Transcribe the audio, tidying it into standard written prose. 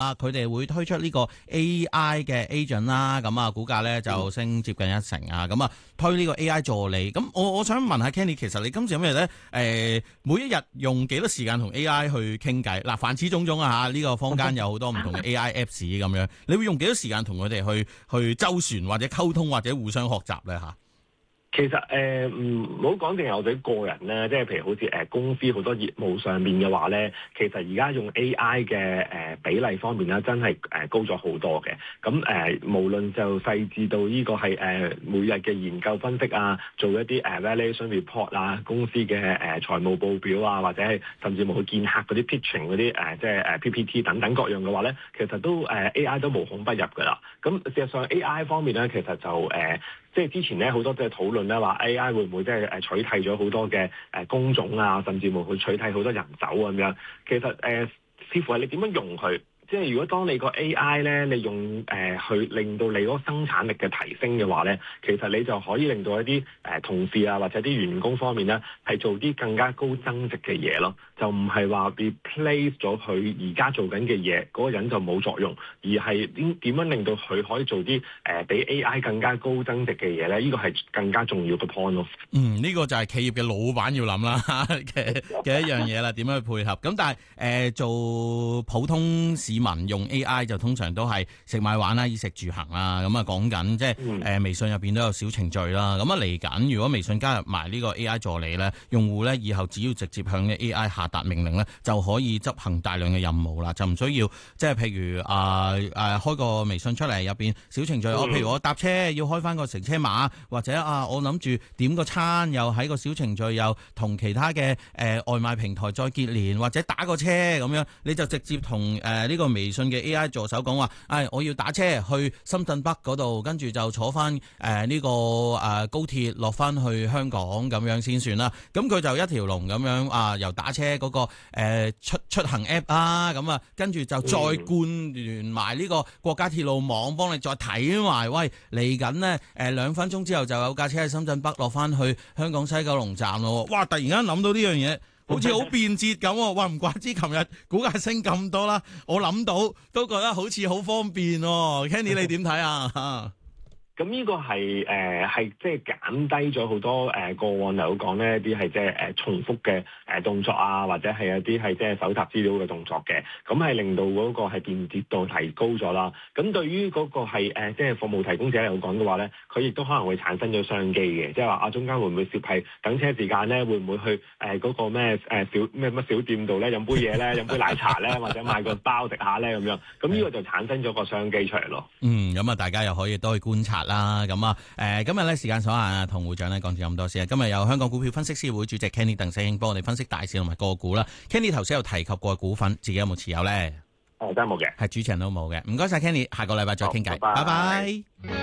啊，佢哋會推出呢個 AI 嘅 agent 啦，咁啊股價咧就升接近1成啊，咁啊推呢個 AI 助理。咁我想問下 Kenny， 其實你今次有咩咧？每一日用幾多時間同 AI 去傾偈？嗱，凡此種種啊嚇，呢個坊間有好多唔同嘅 AI apps 咁樣，你會用幾多時間同佢哋去周旋或者溝通或者互相學習咧嚇？ 其實唔好講淨係我哋個人咧，即係譬如好似公司好多業務上面嘅話咧，其實而家用 AI 嘅比例方面咧，真係高咗好多嘅。咁無論就細緻到呢個係每日嘅研究分析啊，做一啲valuation report 啊，公司嘅財務報表啊，或者係甚至乎去見客嗰啲 pitching 嗰啲即係PPT 等等各樣嘅話咧，其實都AI 都無孔不入㗎啦。咁事實上 AI 方面咧，其實就即係之前咧好多即係討論咧話 AI 會唔會即係取替咗好多嘅工種啊，甚至乎去取替好多人手咁樣。其實視乎係你點樣用佢。即係如果當你個 AI 咧，你用去令到你嗰個生產力嘅提升嘅話咧，其實你就可以令到一啲同事啊或者啲員工方面咧係做啲更加高增值嘅嘢咯，就唔係話 replace 咗佢而家做緊嘅嘢，嗰個人就冇作用，而係點樣令到佢可以做啲比 AI 更加高增值嘅嘢咧？呢個係更加重要嘅 point 咯。 呢個就係企業嘅老闆要諗啦嘅一樣嘢啦，點樣去配合？咁但係做普通市民用 AI 就通常都係食買玩啦、衣食住行啦。咁啊講緊即係微信入邊都有小程序啦。咁啊嚟緊，如果微信加入埋呢個 AI 助理咧，用戶咧以後只要直接向 AI 下達命令咧，就可以執行大量嘅任務啦，就唔需要即係譬如開個微信出嚟入邊小程序，譬如我搭車要開翻個乘車碼，或者我諗住點個餐又喺個小程序又同其他嘅外賣平台再結連，或者打個車咁樣，你就直接同呢個微信嘅 AI 助手講話，我要打車去深圳北嗰度，跟住就坐翻呢個高鐵落翻去香港咁樣先算啦。咁佢就一條龍咁樣由打車嗰個出行 app 啊，咁啊跟住就再貫聯埋呢個國家鐵路網，幫你再睇埋，喂嚟緊呢2分鐘之後就有架車喺深圳北落翻去香港西九龍站咯。哇！突然間諗到呢樣嘢，好似好便捷咁。哇！唔怪之琴日股價升咁多啦，我諗到都覺得好似好方便。Kenny 你點睇啊？ 咁呢個係即係減低咗好多過往嚟講呢一啲係即係重複嘅動作啊，或者係一啲係即係搜集資料嘅動作嘅，咁係令到嗰個係便捷度提高咗啦。咁對於嗰個係即係服務提供者嚟講嘅話咧，佢亦都可能會產生咗商機嘅，即係話中間會唔會攝係等車時間咧，會唔會去嗰個咩小店度咧飲杯嘢咧，飲杯奶茶咧，或者買個包食下咧咁樣，咁呢個就產生咗個商機出嚟咯。咁大家又可以多去觀察啦。咁今日咧時間所限啊，同會長咧講住咁多先。今日有香港股票分析師會主席 Kenny 鄧世興幫我哋分析大市同埋個股啦。Kenny 頭先有提及過股份，自己有冇持有咧？ 真係冇嘅， 係主持人都冇嘅。唔該晒 Kenny，下個禮拜再傾偈，拜拜。